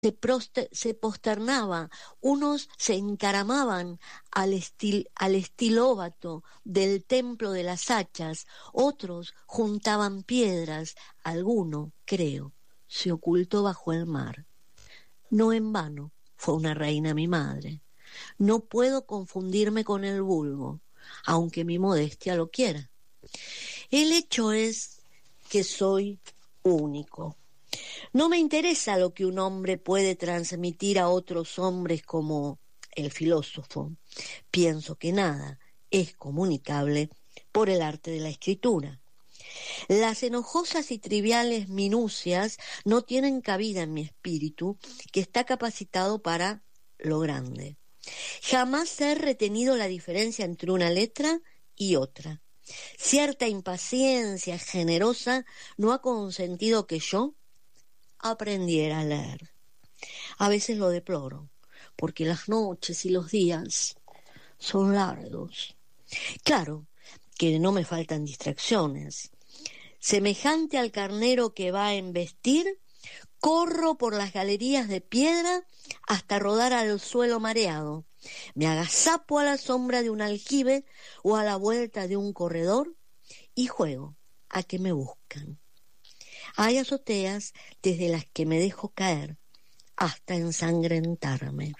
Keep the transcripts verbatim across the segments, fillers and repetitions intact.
se, proster, se posternaba, unos se encaramaban al, estil, al estilóbato del templo de las hachas, otros juntaban piedras, alguno, creo, se ocultó bajo el mar. No en vano fue una reina mi madre. No puedo confundirme con el vulgo, aunque mi modestia lo quiera. El hecho es que soy único. No me interesa lo que un hombre puede transmitir a otros hombres como el filósofo. Pienso que nada es comunicable por el arte de la escritura. Las enojosas y triviales minucias no tienen cabida en mi espíritu, que está capacitado para lo grande. Jamás he retenido la diferencia entre una letra y otra. Cierta impaciencia generosa no ha consentido que yo aprendiera a leer. A veces lo deploro, porque las noches y los días son largos. Claro que no me faltan distracciones. Semejante al carnero que va a embestir, corro por las galerías de piedra hasta rodar al suelo mareado. Me agazapo a la sombra de un aljibe o a la vuelta de un corredor y juego a que me buscan. Hay azoteas desde las que me dejo caer hasta ensangrentarme.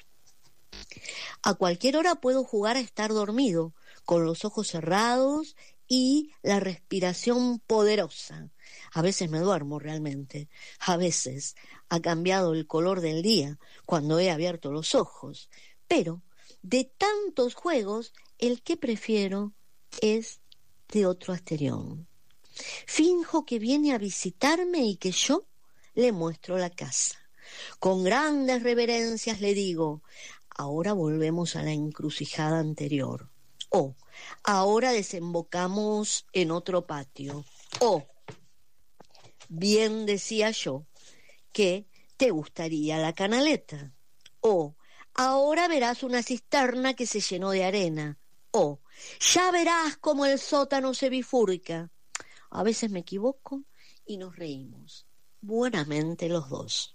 A cualquier hora puedo jugar a estar dormido, con los ojos cerrados y la respiración poderosa. A veces me duermo realmente, a veces ha cambiado el color del día cuando he abierto los ojos, pero de tantos juegos, el que prefiero es de otro asterión. Finjo que viene a visitarme y que yo le muestro la casa. Con grandes reverencias le digo, ahora volvemos a la encrucijada anterior. O, ahora desembocamos en otro patio. O, bien decía yo, que te gustaría la canaleta. O, ahora verás una cisterna que se llenó de arena. O, ya verás cómo el sótano se bifurca. A veces me equivoco y nos reímos, buenamente los dos.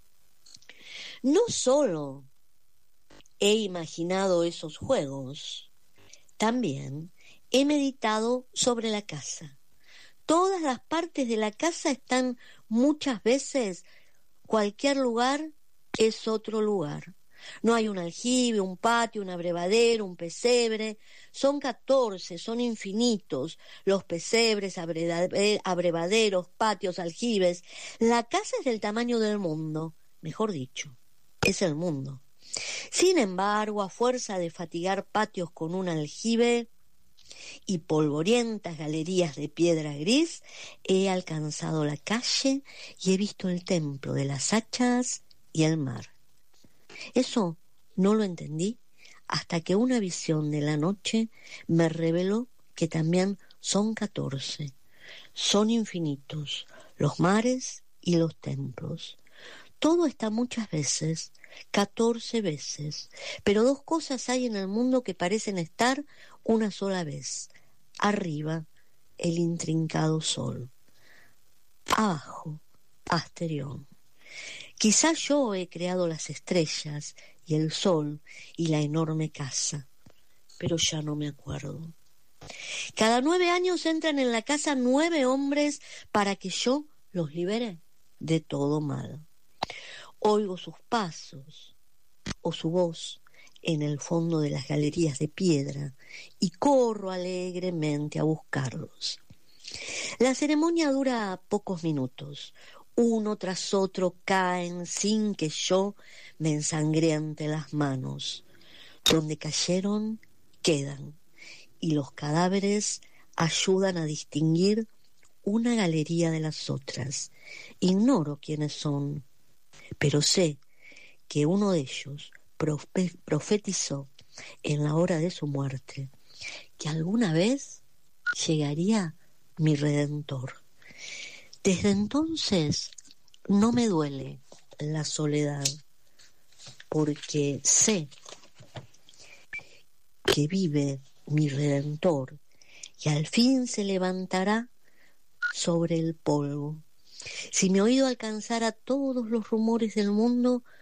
No solo he imaginado esos juegos, también he meditado sobre la casa. Todas las partes de la casa están muchas veces, cualquier lugar es otro lugar. No hay un aljibe, un patio, un abrevadero, un pesebre. Son catorce, son infinitos. Los pesebres, abrevaderos, patios, aljibes. La casa es del tamaño del mundo. Mejor dicho, es el mundo. Sin embargo, a fuerza de fatigar patios con un aljibe y polvorientas galerías de piedra gris, he alcanzado la calle y he visto el templo de las hachas y el mar. Eso no lo entendí hasta que una visión de la noche me reveló que también son catorce, son infinitos, los mares y los templos. Todo está muchas veces, catorce veces, pero dos cosas hay en el mundo que parecen estar una sola vez. Arriba, el intrincado sol. Abajo, Asterión. Quizá yo he creado las estrellas y el sol y la enorme casa, pero ya no me acuerdo. Cada nueve años entran en la casa nueve hombres para que yo los libere de todo mal. Oigo sus pasos o su voz en el fondo de las galerías de piedra y corro alegremente a buscarlos. La ceremonia dura pocos minutos. Uno tras otro caen sin que yo me ensangriente las manos. Donde cayeron, quedan, y los cadáveres ayudan a distinguir una galería de las otras. Ignoro quiénes son, pero sé que uno de ellos profe- profetizó en la hora de su muerte que alguna vez llegaría mi Redentor. Desde entonces no me duele la soledad, porque sé que vive mi Redentor y al fin se levantará sobre el polvo. Si mi oído alcanzara todos los rumores del mundo,